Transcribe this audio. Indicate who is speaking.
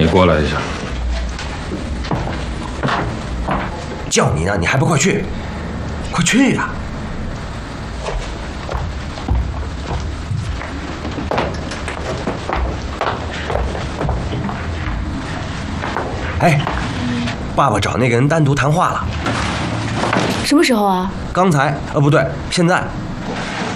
Speaker 1: 你过来一下。
Speaker 2: 叫你呢，你还不快去？快去呀！哎，爸爸找那个人单独谈话了。
Speaker 3: 什么时候啊？
Speaker 2: 刚才，不对，现在。